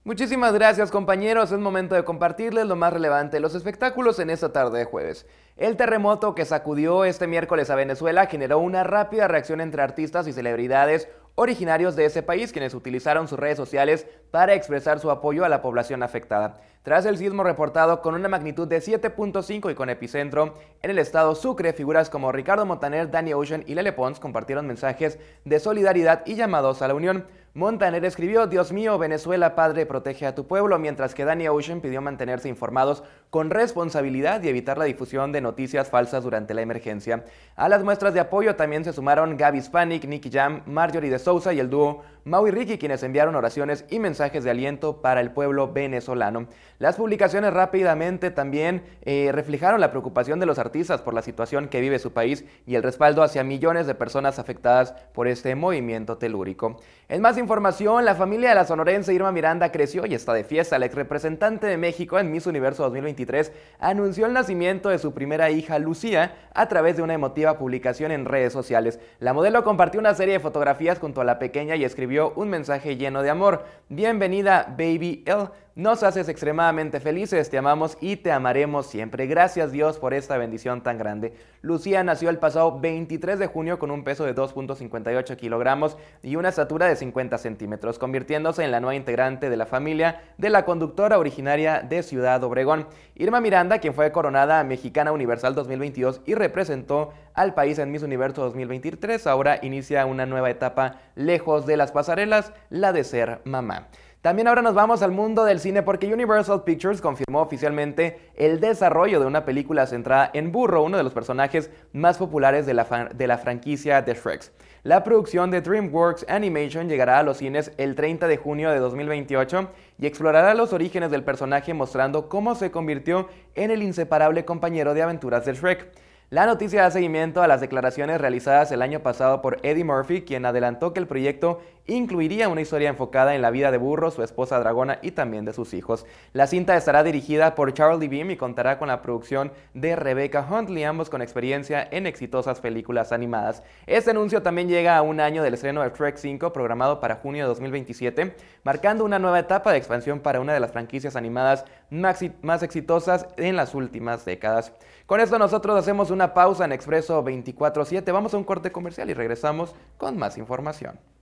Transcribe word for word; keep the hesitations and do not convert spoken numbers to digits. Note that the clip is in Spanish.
Muchísimas gracias, compañeros. Es momento de compartirles lo más relevante de los espectáculos en esta tarde de jueves. El terremoto que sacudió este miércoles a Venezuela generó una rápida reacción entre artistas y celebridades originarios de ese país, quienes utilizaron sus redes sociales para expresar su apoyo a la población afectada. Tras el sismo reportado con una magnitud de siete punto cinco y con epicentro en el estado Sucre, figuras como Ricardo Montaner, Danny Ocean y Lele Pons compartieron mensajes de solidaridad y llamados a la unión. Montaner escribió: "Dios mío, Venezuela, Padre, protege a tu pueblo", mientras que Danny Ocean pidió mantenerse informados con responsabilidad y evitar la difusión de noticias falsas durante la emergencia. A las muestras de apoyo también se sumaron Gaby Spanik, Nicky Jam, Marjorie de Sousa y el dúo Mau y Ricky, quienes enviaron oraciones y mensajes de aliento para el pueblo venezolano. Las publicaciones rápidamente también eh, reflejaron la preocupación de los artistas por la situación que vive su país y el respaldo hacia millones de personas afectadas por este movimiento telúrico. En más información, la familia de la sonorense Irma Miranda creció y está de fiesta. La ex representante de México en Miss Universo dos mil veintitrés anunció el nacimiento de su primera hija, Lucía, a través de una emotiva publicación en redes sociales. La modelo compartió una serie de fotografías junto a la pequeña y escribió un mensaje lleno de amor: "Bienvenida, Baby L. Nos haces extremadamente felices, te amamos y te amaremos siempre. Gracias, Dios, por esta bendición tan grande". Lucía nació el pasado veintitrés de junio con un peso de dos punto cincuenta y ocho kilogramos y una estatura de cincuenta centímetros, convirtiéndose en la nueva integrante de la familia de la conductora originaria de Ciudad Obregón. Irma Miranda, quien fue coronada Mexicana Universal dos mil veintidós y representó al país en Miss Universo dos mil veintitrés, ahora inicia una nueva etapa lejos de las pasarelas, la de ser mamá. También ahora nos vamos al mundo del cine porque Universal Pictures confirmó oficialmente el desarrollo de una película centrada en Burro, uno de los personajes más populares de la, de la franquicia de Shrek. La producción de DreamWorks Animation llegará a los cines el treinta de junio de dos mil veintiocho y explorará los orígenes del personaje, mostrando cómo se convirtió en el inseparable compañero de aventuras de Shrek. La noticia da seguimiento a las declaraciones realizadas el año pasado por Eddie Murphy, quien adelantó que el proyecto incluiría una historia enfocada en la vida de Burro, su esposa Dragona y también de sus hijos. La cinta estará dirigida por Charlie Beam y contará con la producción de Rebecca Huntley, ambos con experiencia en exitosas películas animadas. Este anuncio también llega a un año del estreno de Shrek cinco, programado para junio de dos mil veintisiete, marcando una nueva etapa de expansión para una de las franquicias animadas más exitosas en las últimas décadas. Con esto nosotros hacemos una pausa en Expreso veinticuatro siete, vamos a un corte comercial y regresamos con más información.